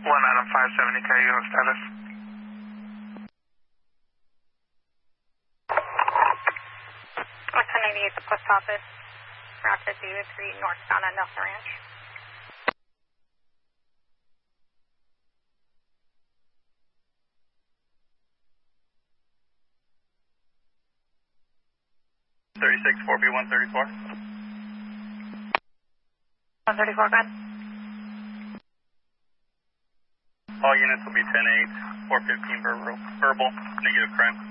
Adam 570, KU status. West 198, the post office, route to 03 northbound on Nelson Ranch. $36 4B134. 134, go ahead. All units will be 10-8, 415 verbal, negative crime.